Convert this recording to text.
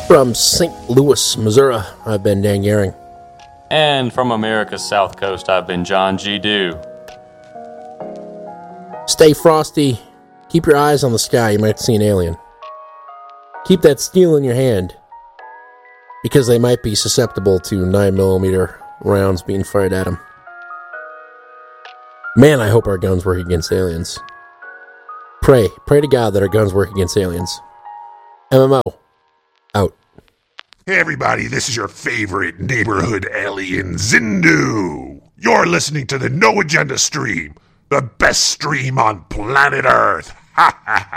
From St. Louis, Missouri, I've been Dan Gehring. And from America's South Coast, I've been John G. Dew. Stay frosty. Keep your eyes on the sky. You might see an alien. Keep that steel in your hand, because they might be susceptible to 9mm rounds being fired at them. Man, I hope our guns work against aliens. Pray to God that our guns work against aliens. MMO, out. Hey everybody, this is your favorite neighborhood alien, Zindu. You're listening to the No Agenda stream, the best stream on planet Earth. Ha ha ha.